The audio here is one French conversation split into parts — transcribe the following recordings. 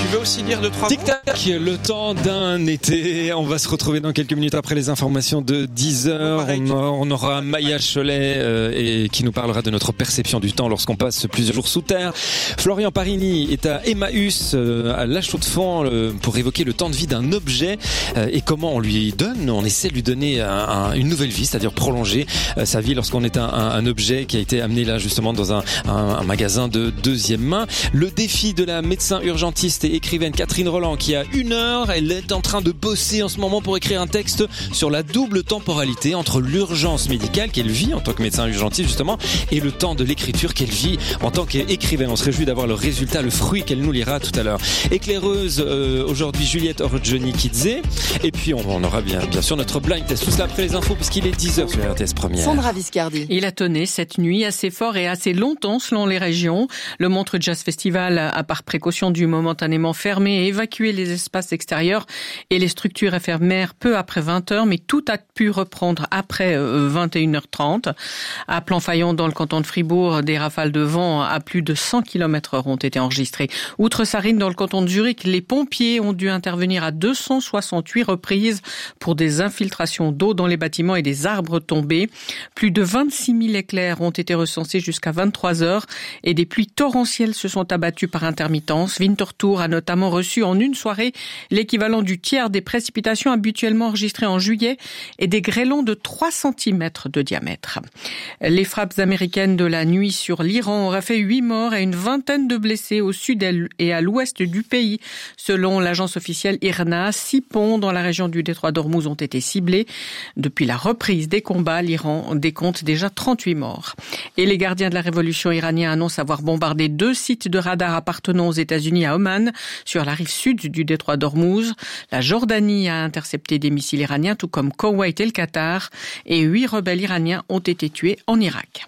veux aussi dire 2-3 mots. Tic-tac, le temps d'un été. On va se retrouver dans quelques minutes après les informations de 10h. On aura Maya Cholet et qui nous parlera de notre perception du temps lorsqu'on passe plusieurs jours sous terre. Florian Parini est à Emmaüs, à La Chaux-de-Fonds, pour évoquer le temps de vie d'un objet et comment on essaie de lui donner une nouvelle vie, c'est-à-dire prolonger sa vie lorsqu'on est un objet qui a été amené là justement dans un magasin de deuxième main. Le défi de la médecin urgentiste et écrivaine Catherine Roland qui a 1 heure, elle est en train de bosser en ce moment pour écrire un texte sur la double temporalité entre l'urgence médicale qu'elle vit en tant que médecin urgentiste justement et le temps de l'écriture qu'elle vit en tant qu'écrivaine. On se réjouit d'avoir le résultat, le fruit qu'elle nous lira tout à l'heure. Éclaireuse aujourd'hui Juliette Orjoni-Kidze et puis on aura bien sûr notre blind test. Tout cela après les infos parce qu'il est 10h sur la RTS Première. Sandra Viscardi. Il a tonné cette nuit assez fort et assez longtemps selon les régions. Le Montreux Jazz Festival a par précaution dû momentanément fermer et évacuer les espaces extérieurs et les structures éphémères peu après 20h, mais tout a pu reprendre après 21h30. À Planfaillon, dans le canton de Fribourg, des rafales de vent à plus de 100 km/h ont été enregistrées. Outre Sarine, dans le canton de Zurich, les pompiers ont dû intervenir à 268 reprises pour des infiltrations d'eau dans les bâtiments et des arbres tombés. Plus de 26 000 éclairs ont été recensés jusqu'à 23h et des pluies torrentielles se sont abattues par intermittence. Winterthur a notamment reçu en une soirée l'équivalent du tiers des précipitations habituellement enregistrées en juillet et des grêlons de 3 cm de diamètre. Les frappes américaines de la nuit sur l'Iran auraient fait 8 morts et une vingtaine de blessés au sud et à l'ouest du pays. Selon l'agence officielle IRNA, 6 ponts dans la région du détroit d'Ormuz ont été ciblés. Depuis la reprise des combats, l'Iran décompte déjà 38 morts. Et les gardiens de la révolution iranienne annoncent avoir bombardé 2 sites de radar appartenant aux États-Unis à Oman, sur la rive sud du détroit d'Ormuz. La Jordanie a intercepté des missiles iraniens, tout comme Koweït et le Qatar, et 8 rebelles iraniens ont été tués en Irak.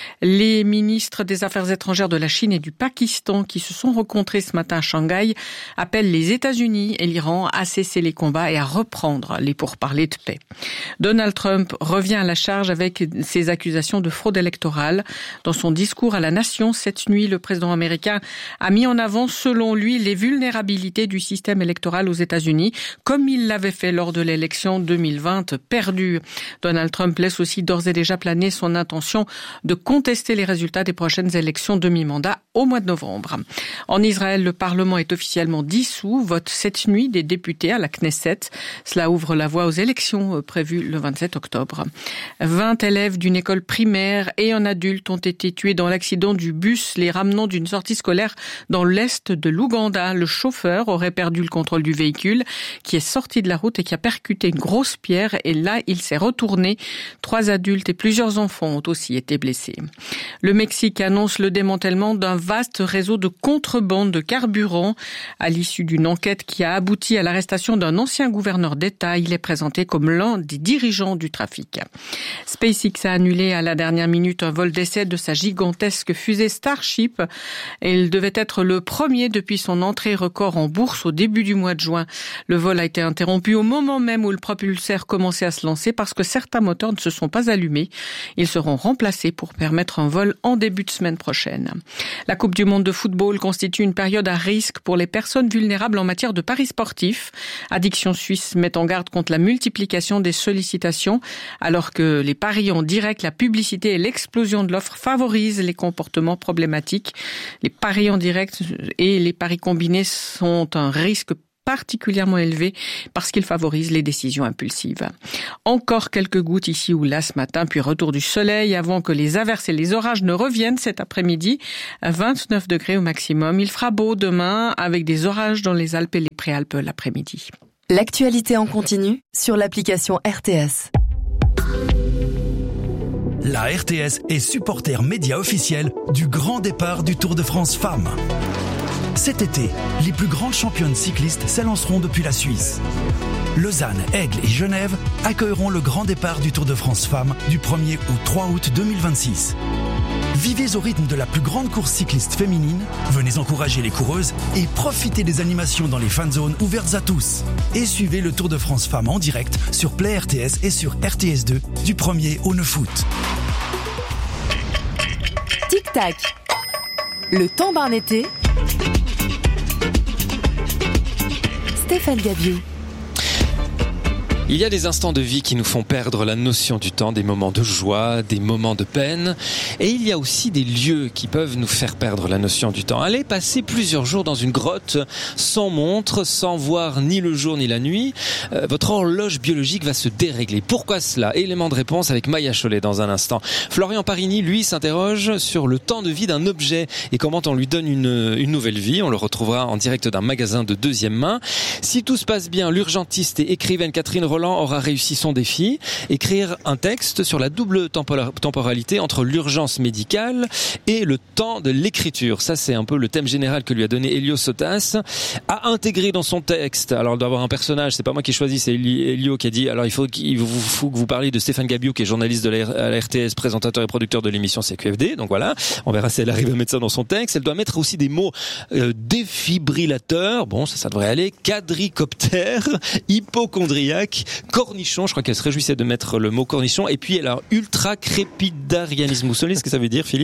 Les ministres des Affaires étrangères de la Chine et du Pakistan qui se sont rencontrés ce matin à Shanghai appellent les États-Unis et l'Iran à cesser les combats et à reprendre les pourparlers de paix. Donald Trump revient à la charge avec ses accusations de fraude électorale. Dans son discours à la nation cette nuit, le président américain a mis en avant, selon lui, les vulnérabilités du système électoral aux États-Unis, comme il l'avait fait lors de l'élection 2020 perdue. Donald Trump laisse aussi d'ores et déjà planer son intention de contester les résultats des prochaines élections demi-mandat au mois de novembre. En Israël, le Parlement est officiellement dissous. Vote cette nuit des députés à la Knesset. Cela ouvre la voie aux élections prévues le 27 octobre. 20 élèves d'une école primaire et un adulte ont été tués dans l'accident du bus les ramenant d'une sortie scolaire dans l'est de l'Ouganda. Le chauffeur aurait perdu le contrôle du véhicule qui est sorti de la route et qui a percuté une grosse pierre et là, il s'est retourné. 3 adultes et plusieurs enfants ont aussi été blessés. Le Mexique annonce le démantèlement d'un vaste réseau de contrebande de carburant à l'issue d'une enquête qui a abouti à l'arrestation d'un ancien gouverneur d'État. Il est présenté comme l'un des dirigeants du trafic. SpaceX a annulé à la dernière minute un vol d'essai de sa gigantesque fusée Starship. Il devait être le premier depuis son entrée record en bourse au début du mois de juin. Le vol a été interrompu au moment même où le propulseur commençait à se lancer parce que certains moteurs ne se sont pas allumés. Ils seront remplacés pour permettre un vol en début de semaine prochaine. La Coupe du monde de football constitue une période à risque pour les personnes vulnérables en matière de paris sportifs. Addiction Suisse met en garde contre la multiplication des sollicitations, alors que les paris en direct, la publicité et l'explosion de l'offre favorisent les comportements problématiques. Les paris en direct et les paris combinés sont un risque particulièrement élevé parce qu'il favorise les décisions impulsives. Encore quelques gouttes ici ou là ce matin, puis retour du soleil avant que les averses et les orages ne reviennent cet après-midi. 29 degrés au maximum. Il fera beau demain avec des orages dans les Alpes et les Préalpes l'après-midi. L'actualité en continu sur l'application RTS. La RTS est supporter média officiel du grand départ du Tour de France Femmes. Cet été, les plus grandes championnes cyclistes s'élanceront depuis la Suisse. Lausanne, Aigle et Genève accueilleront le grand départ du Tour de France Femmes du 1er au 3 août 2026. Vivez au rythme de la plus grande course cycliste féminine, venez encourager les coureuses et profitez des animations dans les fan zones ouvertes à tous. Et suivez le Tour de France Femmes en direct sur Play RTS et sur RTS2 du 1er au 9 août. Tic-tac. Le temps d'un été Stéphane Gabiou. Il y a des instants de vie qui nous font perdre la notion du temps, des moments de joie, des moments de peine. Et il y a aussi des lieux qui peuvent nous faire perdre la notion du temps. Allez passer plusieurs jours dans une grotte, sans montre, sans voir ni le jour ni la nuit. Votre horloge biologique va se dérégler. Pourquoi cela ? Élément de réponse avec Maya Cholet dans un instant. Florian Parini, lui, s'interroge sur le temps de vie d'un objet et comment on lui donne une nouvelle vie. On le retrouvera en direct d'un magasin de deuxième main. Si tout se passe bien, l'urgentiste et écrivaine Catherine Roland aura réussi son défi, écrire un texte sur la double temporalité entre l'urgence médicale et le temps de l'écriture. Ça, c'est un peu le thème général que lui a donné Elio Sotas, à intégrer dans son texte. Alors, il doit avoir un personnage, c'est pas moi qui choisis, c'est Elio qui a dit, alors il faut que vous parliez de Stéphane Gabiou, qui est journaliste à la RTS, présentateur et producteur de l'émission CQFD. Donc voilà, on verra si elle arrive à mettre ça dans son texte. Elle doit mettre aussi des mots défibrillateur, bon, ça devrait aller, quadricoptère, hypochondriaque, cornichon, je crois qu'elle se réjouissait de mettre le mot cornichon, et puis alors ultracrépidarianisme. Vous savez ce que ça veut dire, Philippe ?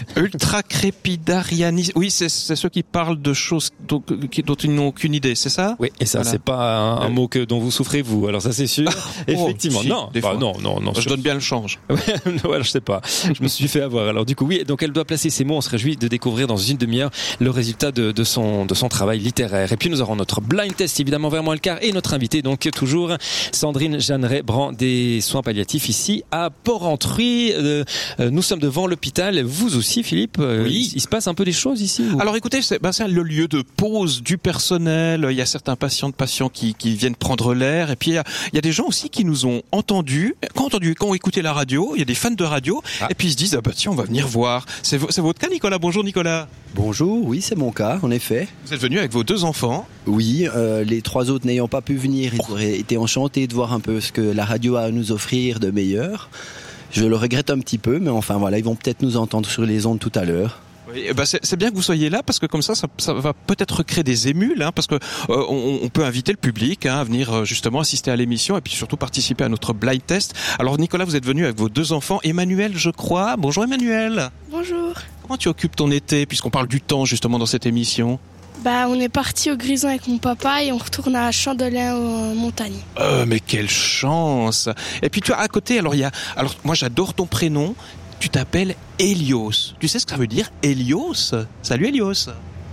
Ultracrépidarianisme, oui, c'est ceux qui parlent de choses dont ils n'ont aucune idée, c'est ça ? Oui, et ça, voilà. C'est pas un mot dont vous souffrez, vous, alors ça c'est sûr. Effectivement, si, non, je donne bien le change. Voilà, je sais pas, je me suis fait avoir. Alors du coup, oui, donc elle doit placer ces mots, on se réjouit de découvrir dans une demi-heure le résultat de son travail littéraire. Et puis nous aurons notre blind test, évidemment, vers moins le quart, et notre invité, donc toujours Sandrine Jeanneret-Brand des soins palliatifs ici à Porrentruy. Nous sommes devant l'hôpital. Vous aussi, Philippe. Oui. Il se passe un peu des choses ici ou... Alors écoutez, c'est le lieu de pause du personnel. Il y a certains patients qui viennent prendre l'air. Et puis il y a des gens aussi qui nous ont entendus, qui ont écouté la radio. Il y a des fans de radio. Et puis ils se disent, tiens, on va venir voir. C'est votre cas, Nicolas. Bonjour, Nicolas. Bonjour, oui, c'est mon cas, en effet. Vous êtes venu avec vos 2 enfants. Oui, les 3 autres n'ayant pas pu venir, ils auraient été enchantés de voir un peu ce que la radio a à nous offrir de meilleur. Je le regrette un petit peu, mais enfin voilà, ils vont peut-être nous entendre sur les ondes tout à l'heure. Oui, c'est bien que vous soyez là, parce que comme ça va peut-être créer des émules, parce que on peut inviter le public à venir justement assister à l'émission et puis surtout participer à notre blind test. Alors Nicolas, vous êtes venu avec vos 2 enfants, Emmanuel, je crois. Bonjour Emmanuel. Bonjour. Comment tu occupes ton été, puisqu'on parle du temps justement dans cette émission ? On est parti au Grison avec mon papa et on retourne à Chandelin en montagne. Mais quelle chance. Et puis tu as à côté, alors moi j'adore ton prénom. Tu t'appelles Hélios. Tu sais ce que ça veut dire, Hélios ? Salut Hélios.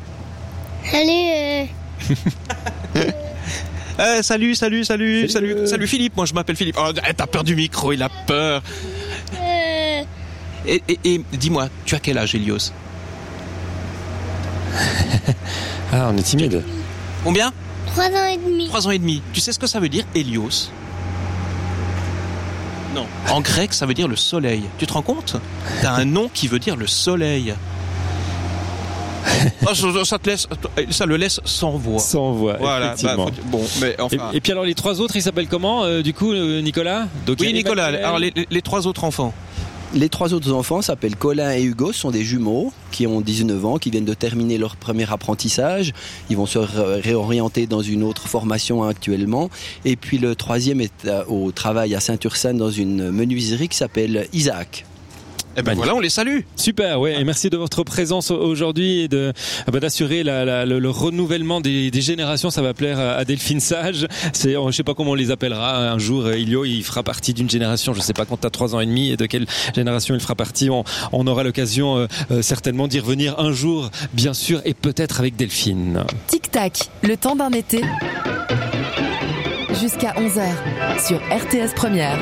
Salut. Salut Philippe. Moi je m'appelle Philippe. Oh, t'as peur du micro, il a peur. Et dis-moi, tu as quel âge, Hélios ? Ah, on est timide. Combien ? 3 ans et demi. 3 ans et demi. Tu sais ce que ça veut dire, Hélios ? Non. En grec, ça veut dire le soleil. Tu te rends compte ? T'as un nom qui veut dire le soleil. Ça le laisse sans voix. Sans voix, voilà, effectivement. Mais enfin... et puis alors les 3 autres, ils s'appellent comment du coup, Nicolas ? Donc, oui, Nicolas. Alors les 3 autres enfants. Les 3 autres enfants s'appellent Colin et Hugo, ce sont des jumeaux qui ont 19 ans, qui viennent de terminer leur premier apprentissage. Ils vont se réorienter dans une autre formation actuellement. Et puis le 3e est au travail à Saint-Ursane dans une menuiserie qui s'appelle Isaac. Eh ben voilà, on les salue. Super, ouais. Et merci de votre présence aujourd'hui et d'assurer le renouvellement des générations. Ça va plaire à Delphine Sage. Je sais pas comment on les appellera un jour. Elio, il fera partie d'une génération. Je sais pas quand t'as 3 ans et demi et de quelle génération il fera partie. On aura l'occasion certainement d'y revenir un jour, bien sûr, et peut-être avec Delphine. Tic Tac, le temps d'un été. Jusqu'à 11h sur RTS Première.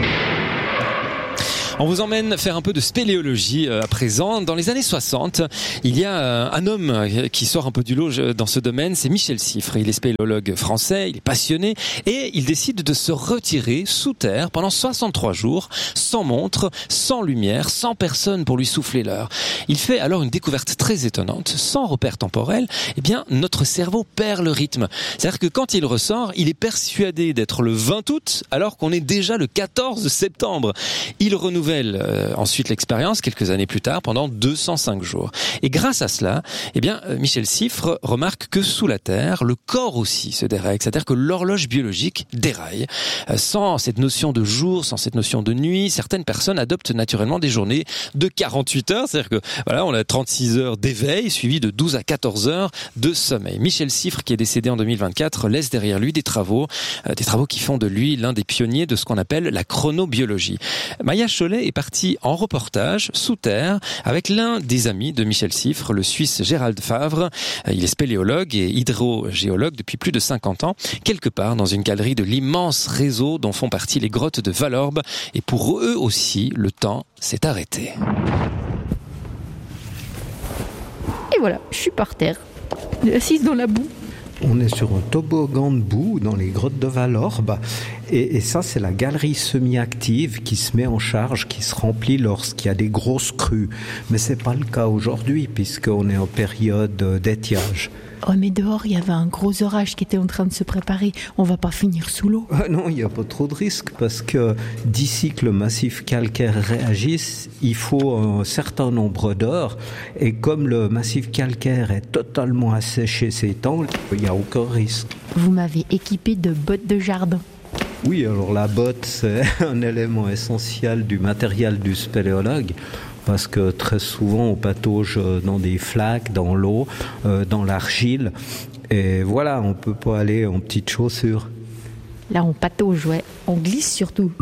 On vous emmène faire un peu de spéléologie à présent. Dans les années 60, il y a un homme qui sort un peu du lot dans ce domaine, c'est Michel Siffre. Il est spéléologue français, il est passionné et il décide de se retirer sous terre pendant 63 jours, sans montre, sans lumière, sans personne pour lui souffler l'heure. Il fait alors une découverte très étonnante. Sans repère temporel, eh bien, notre cerveau perd le rythme. C'est-à-dire que quand il ressort, il est persuadé d'être le 20 août alors qu'on est déjà le 14 septembre. Il renouvelle renouvelle ensuite l'expérience quelques années plus tard pendant 205 jours. Et grâce à cela, Michel Siffre remarque que sous la Terre, le corps aussi se dérègle, c'est-à-dire que l'horloge biologique déraille. Sans cette notion de jour, sans cette notion de nuit, certaines personnes adoptent naturellement des journées de 48 heures, c'est-à-dire que on a 36 heures d'éveil suivi de 12 à 14 heures de sommeil. Michel Siffre, qui est décédé en 2024, laisse derrière lui des travaux qui font de lui l'un des pionniers de ce qu'on appelle la chronobiologie. Maya Cholet est partie en reportage sous terre avec l'un des amis de Michel Siffre, le Suisse Gérald Favre. Il est spéléologue et hydrogéologue depuis plus de 50 ans, quelque part dans une galerie de l'immense réseau dont font partie les grottes de Valorbe. Et pour eux aussi, le temps s'est arrêté. Et voilà, je suis par terre, assise dans la boue. On est sur un toboggan de boue dans les grottes de Valorbe et ça c'est la galerie semi-active qui se met en charge, qui se remplit lorsqu'il y a des grosses crues. Mais c'est pas le cas aujourd'hui puisqu'on est en période d'étiage. Oh mais dehors il y avait un gros orage qui était en train de se préparer, on va pas finir sous l'eau. Non, il n'y a pas trop de risques parce que d'ici que le massif calcaire réagisse, il faut un certain nombre d'heures et comme le massif calcaire est totalement asséché ces temps, il n'y a aucun risque. Vous m'avez équipé de bottes de jardin. Oui, alors la botte c'est un élément essentiel du matériel du spéléologue. Parce que très souvent on patauge dans des flaques, dans l'eau, dans l'argile. Et voilà, on peut pas aller en petites chaussures. Là on patauge, ouais. On glisse surtout.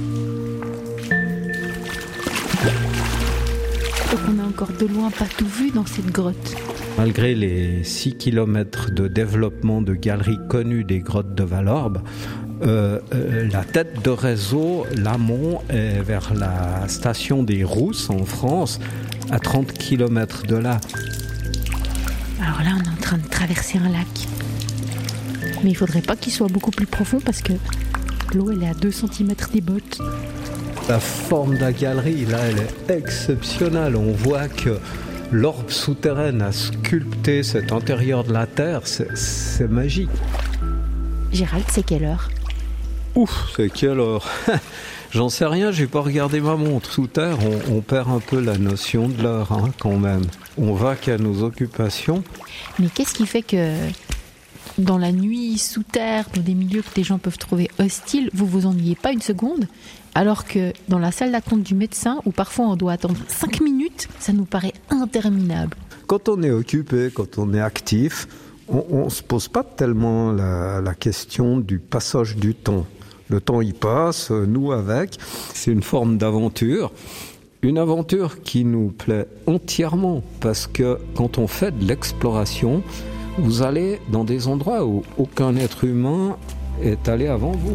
Donc on a encore de loin pas tout vu dans cette grotte. Malgré les 6 km de développement de galeries connues des grottes de Valorbe, la tête de réseau, l'amont, est vers la station des Rousses en France, à 30 km de là. Alors là, on est en train de traverser un lac. Mais il ne faudrait pas qu'il soit beaucoup plus profond parce que l'eau, elle est à 2 cm des bottes. La forme de la galerie, là, elle est exceptionnelle. On voit que l'orbe souterraine a sculpté cet intérieur de la Terre. C'est magique. Gérald, c'est quelle heure ? Ouf, c'est quelle heure ? J'en sais rien, j'ai pas regardé ma montre. Sous terre, on perd un peu la notion de l'heure, quand même. On va qu'à nos occupations. Mais qu'est-ce qui fait que dans la nuit, sous terre, dans des milieux que des gens peuvent trouver hostiles, vous vous ennuyez pas une seconde ? Alors que dans la salle d'attente du médecin, où parfois on doit attendre 5 minutes, ça nous paraît interminable. Quand on est occupé, quand on est actif, on ne se pose pas tellement la question du passage du temps. Le temps y passe, nous avec. C'est une forme d'aventure. Une aventure qui nous plaît entièrement parce que quand on fait de l'exploration, vous allez dans des endroits où aucun être humain est allé avant vous.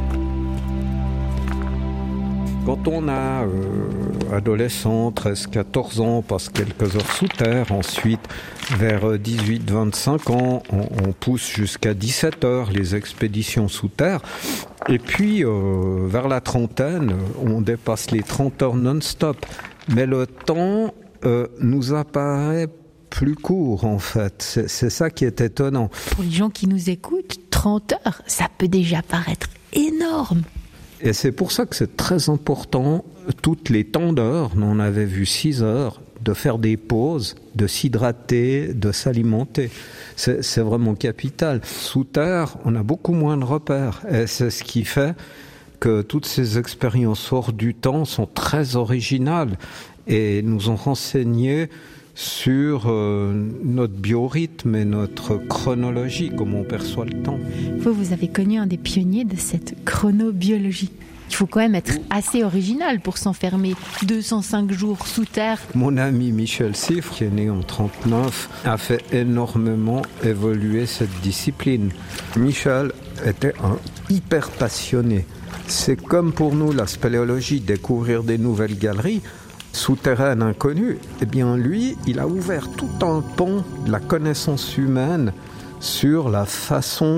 Quand on a adolescent, 13-14 ans, on passe quelques heures sous terre. Ensuite, vers 18-25 ans, on pousse jusqu'à 17 heures les expéditions sous terre. Et puis, vers la trentaine, on dépasse les 30 heures non-stop. Mais le temps nous apparaît plus court, en fait. C'est ça qui est étonnant. Pour les gens qui nous écoutent, 30 heures, ça peut déjà paraître énorme. Et c'est pour ça que c'est très important, toutes les temps d'heures, on avait vu 6 heures, de faire des pauses, de s'hydrater, de s'alimenter. C'est vraiment capital. Sous terre, on a beaucoup moins de repères. Et c'est ce qui fait que toutes ces expériences hors du temps sont très originales et nous ont renseigné sur notre biorhythme et notre chronologie, comment on perçoit le temps. Vous avez connu un des pionniers de cette chronobiologie. Il faut quand même être assez original pour s'enfermer 205 jours sous terre. Mon ami Michel Siffre, qui est né en 1939, a fait énormément évoluer cette discipline. Michel était un hyper passionné. C'est comme pour nous la spéléologie, découvrir des nouvelles galeries souterraines inconnues. Eh bien lui, il a ouvert tout un pan de la connaissance humaine sur la façon